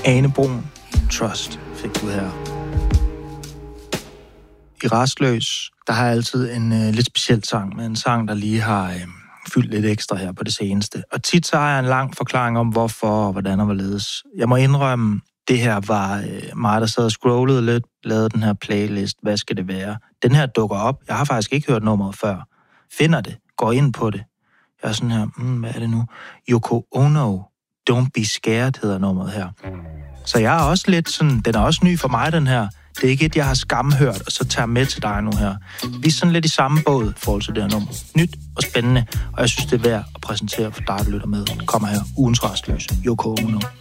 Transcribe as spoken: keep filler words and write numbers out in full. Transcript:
Ane Brun, Trust, fik du her. I Rastløs, der har jeg altid en øh, lidt speciel sang, med en sang, der lige har øh, fyldt lidt ekstra her på det seneste. Og tit så har jeg en lang forklaring om, hvorfor og hvordan og hvorledes. Jeg må indrømme, det her var øh, mig, der sad og scrollede lidt, lavede den her playlist. Hvad skal det være? Den her dukker op. Jeg har faktisk ikke hørt nummeret før. Finder det. Går ind på det. Jeg er sådan her, mm, hvad er det nu? Yoko Ono, Don't Be Scared hedder nummeret her. Så jeg er også lidt sådan, den er også ny for mig, den her. Det er ikke et, jeg har skamhørt, og så tager med til dig nu her. Vi er sådan lidt i samme båd i forhold til det her nummer. Nyt og spændende, og jeg synes, det er værd at præsentere for dig, der lytter med. Kommer her, ugens Rastløs, Yoko Ono.